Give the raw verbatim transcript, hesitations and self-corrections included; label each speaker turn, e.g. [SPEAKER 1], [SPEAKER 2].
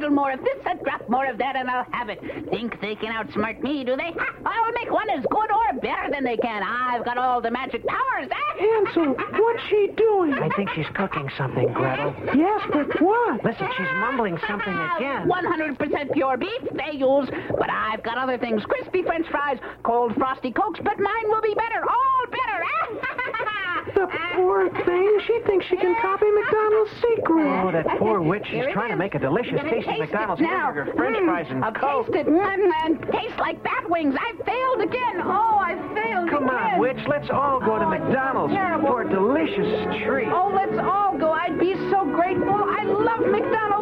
[SPEAKER 1] little more of this, a drop more of that, and I'll have it. Think they can outsmart me, do they? Ha! I'll make one as good or better than they can. I've got all the magic powers, eh?
[SPEAKER 2] Hansel, what's she doing?
[SPEAKER 3] I think she's cooking something, Gretel.
[SPEAKER 2] Yes, but what?
[SPEAKER 3] Listen, she's mumbling something again.
[SPEAKER 1] one hundred percent pure beef they use, but I've got other things. Crispy French fries, cold frosty cokes, but mine will be better, all better, eh?
[SPEAKER 2] The poor thing. She thinks she can copy McDonald's secret.
[SPEAKER 3] Oh, that poor witch. She's
[SPEAKER 1] Here it
[SPEAKER 3] trying to
[SPEAKER 1] is.
[SPEAKER 3] make a delicious
[SPEAKER 1] Gonna
[SPEAKER 3] tasty
[SPEAKER 1] taste
[SPEAKER 3] McDonald's
[SPEAKER 1] it now.
[SPEAKER 3] hamburger, French
[SPEAKER 1] Mm,
[SPEAKER 3] fries, and
[SPEAKER 1] I'll
[SPEAKER 3] Coke.
[SPEAKER 1] taste it mm, and taste like bat wings. I failed again. Oh, I failed
[SPEAKER 3] Come
[SPEAKER 1] again.
[SPEAKER 3] on, witch. Let's all go to
[SPEAKER 1] Oh, it's
[SPEAKER 3] McDonald's
[SPEAKER 1] terrible.
[SPEAKER 3] for a delicious treat.
[SPEAKER 1] Oh, let's all go. I'd be so grateful. I love McDonald's.